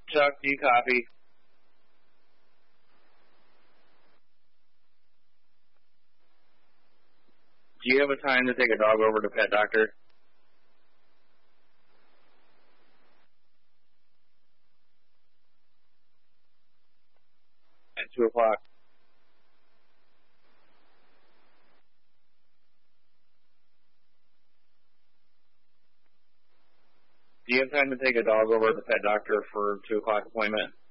Chuck, do you copy? Do you have a time to take a dog over to Pet Doctor? At 2 o'clock. Do you have time to take a dog over to the Pet Doctor for 2 o'clock appointment?